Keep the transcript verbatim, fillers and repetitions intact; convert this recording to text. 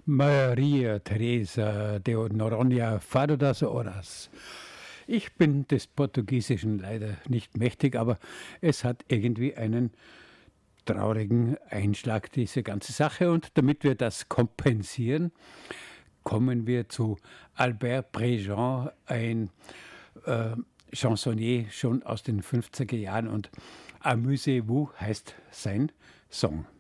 Maria Teresa de Noronha Fado das Horas. Ich bin des Portugiesischen leider nicht mächtig, aber es hat irgendwie einen traurigen Einschlag, diese ganze Sache. Und damit wir das kompensieren, kommen wir zu Albert Préjean, ein äh, Chansonnier schon aus den fünfziger Jahren. Und Amusez-vous heißt sein Song.